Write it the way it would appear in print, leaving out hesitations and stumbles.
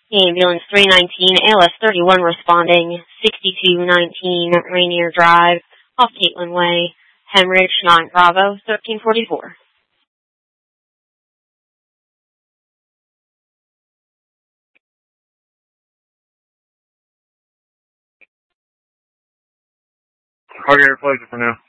Ambulance 319, ALS 31 responding, 6219 Rainier Drive, off Caitlin Way, Hemorrhage, 9 Bravo, 1344. Cardiac replacer for now.